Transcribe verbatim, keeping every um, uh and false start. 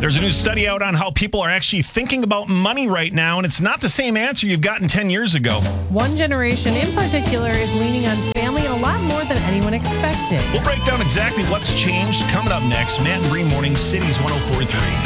There's a new study out on how people are actually thinking about money right now, and it's not the same answer you've gotten ten years ago. One generation in particular is leaning on family a lot more than anyone expected. We'll break down exactly what's changed coming up next. Matt and Bree Morning, Cities one oh four point three.